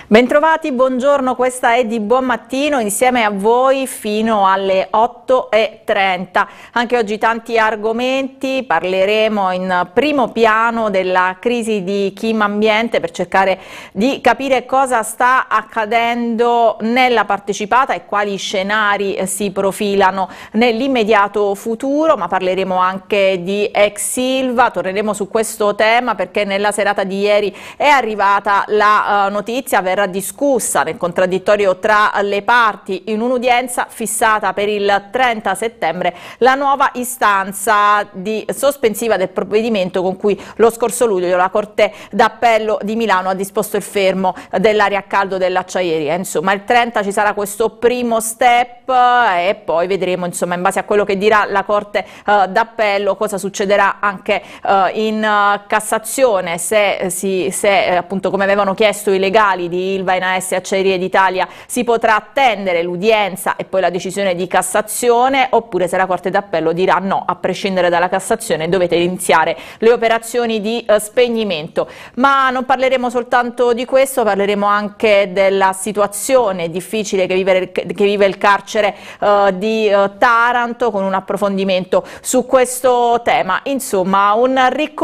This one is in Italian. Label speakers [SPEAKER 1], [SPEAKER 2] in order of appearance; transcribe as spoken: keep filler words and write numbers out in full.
[SPEAKER 1] Bentrovati, buongiorno, questa è Di Buon Mattino, insieme a voi fino alle otto e trenta. Anche oggi tanti argomenti, parleremo in primo piano della crisi di Kim Ambiente per cercare di capire cosa sta accadendo nella partecipata e quali scenari si profilano nell'immediato futuro, ma parleremo anche di ex Ilva, torneremo su questo tema perché nella serata di ieri è arrivata la uh, notizia, verrà discussa nel contraddittorio tra le parti in un'udienza fissata per il trenta settembre la nuova istanza di sospensiva del provvedimento con cui lo scorso luglio la Corte d'Appello di Milano ha disposto il fermo dell'area a caldo dell'acciaieria. Insomma, il trenta ci sarà questo primo step e poi vedremo, insomma, in base a quello che dirà la Corte uh, d'Appello, cosa succederà anche uh, in uh, Cassazione, se, si, se eh, appunto come avevano chiesto i legali di Ilva, Enaes e Acciaierie d'Italia si potrà attendere l'udienza e poi la decisione di Cassazione, oppure se la Corte d'Appello dirà no, a prescindere dalla Cassazione dovete iniziare le operazioni di uh, spegnimento. Ma non parleremo soltanto di questo, parleremo anche della situazione difficile che vive, che vive il carcere uh, di uh, Taranto, con un approfondimento su questo tema. Insomma, un ricco